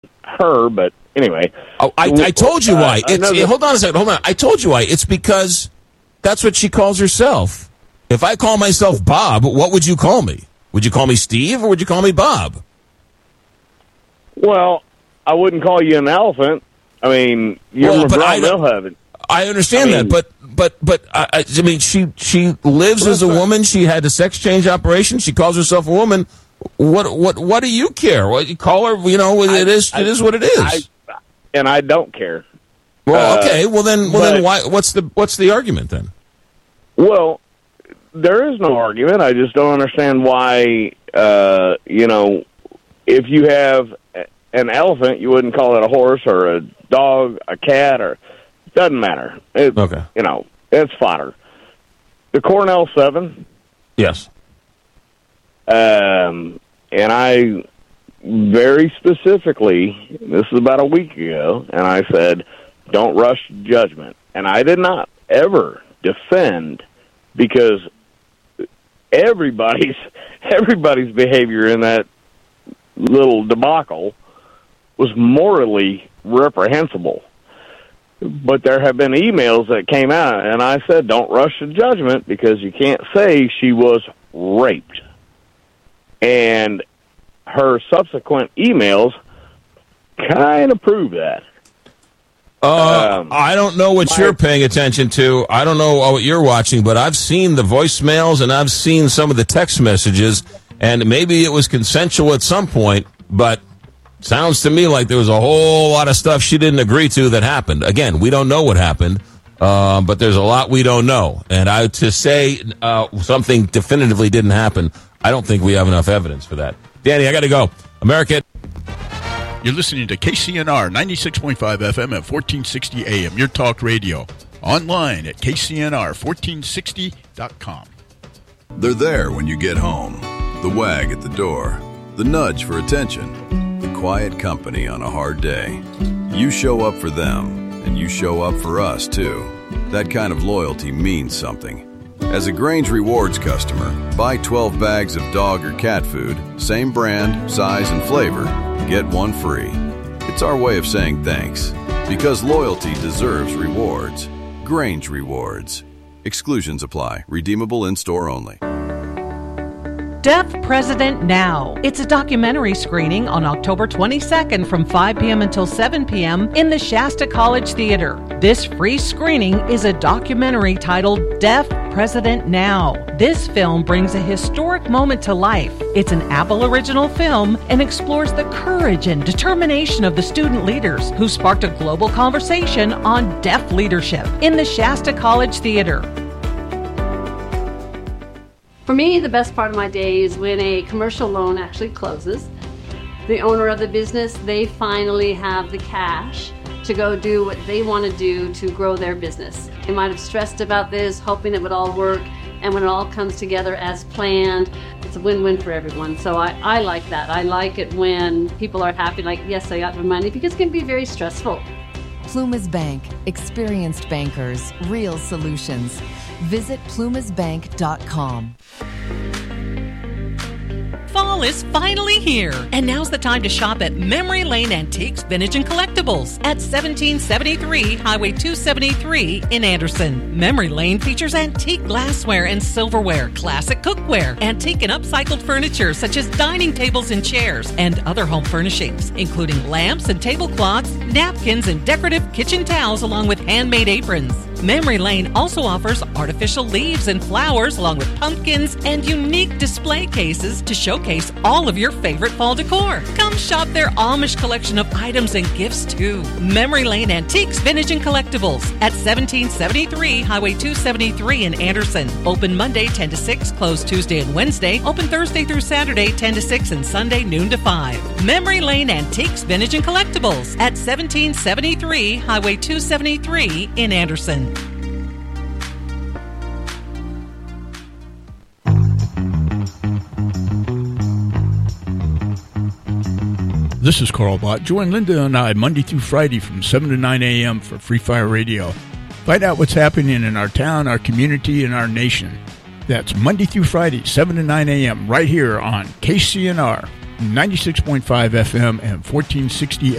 her, but anyway. Oh, I told you why. Hold on a second. Hold on. I told you why. It's because that's what she calls herself. If I call myself Bob, what would you call me? Would you call me Steve or would you call me Bob? Well, I wouldn't call you an elephant. I mean, you're McGraw-Milhaven. I understand that, but I mean, she lives as a woman. She had a sex change operation. She calls herself a woman. What do you care? What you call her? You know, it is what it is. And I don't care. Well, okay. Well, then why? What's the argument then? Well, there is no argument. I just don't understand why. If you have an elephant, you wouldn't call it a horse or a dog, a cat, or doesn't matter. Okay. It's fodder. The Cornell 7. Yes. And I very specifically, this is about a week ago, and I said, don't rush judgment. And I did not ever defend, because everybody's behavior in that little debacle was morally reprehensible. But there have been emails that came out, and I said, don't rush to judgment, because you can't say she was raped. And her subsequent emails kind of prove that. I don't know what you're paying attention to. I don't know what you're watching, but I've seen the voicemails and I've seen some of the text messages, and maybe it was consensual at some point, but sounds to me like there was a whole lot of stuff she didn't agree to that happened. Again, we don't know what happened, but there's a lot we don't know. And to say something definitively didn't happen, I don't think we have enough evidence for that. Danny, I got to go. America. You're listening to KCNR 96.5 FM at 1460 AM, your talk radio. Online at KCNR1460.com. They're there when you get home. The wag at the door. The nudge for attention. The quiet company on a hard day. You show up for them, and you show up for us, too. That kind of loyalty means something. As a Grange Rewards customer, buy 12 bags of dog or cat food, same brand, size, and flavor, get one free. It's our way of saying thanks, because loyalty deserves rewards. Grange Rewards. Exclusions apply. Redeemable in-store only. Deaf President Now. It's a documentary screening on October 22nd from 5 p.m. until 7 p.m. in the Shasta College Theater. This free screening is a documentary titled Deaf President Now. This film brings a historic moment to life. It's an Aboriginal film and explores the courage and determination of the student leaders who sparked a global conversation on deaf leadership in the Shasta College Theater. For me, the best part of my day is when a commercial loan actually closes. The owner of the business, they finally have the cash to go do what they want to do to grow their business. They might have stressed about this, hoping it would all work, and when it all comes together as planned, it's a win-win for everyone. So I like that. I like it when people are happy, like, yes, I got my money, because it can be very stressful. Plumas Bank. Experienced bankers. Real solutions. Visit plumasbank.com. Fall is finally here, and now's the time to shop at Memory Lane Antiques, Vintage, and Collectibles at 1773 Highway 273 in Anderson. Memory Lane features antique glassware and silverware, classic cookware, antique and upcycled furniture such as dining tables and chairs, and other home furnishings, including lamps and tablecloths, napkins, and decorative kitchen towels, along with handmade aprons. Memory Lane also offers artificial leaves and flowers, along with pumpkins and unique display cases to showcase all of your favorite fall decor. Come shop their Amish collection of items and gifts too. Memory Lane Antiques, Vintage, and Collectibles at 1773 Highway 273 in Anderson. Open Monday 10 to 6, closed Tuesday and Wednesday. Open Thursday through Saturday 10 to 6 and Sunday noon to 5. Memory Lane Antiques, Vintage, and Collectibles at 1773 Highway 273 in Anderson. This is Carl Bott. Join Linda and I Monday through Friday from 7 to 9 a.m. for Free Fire Radio. Find out what's happening in our town, our community, and our nation. That's Monday through Friday, 7 to 9 a.m. right here on KCNR 96.5 FM and 1460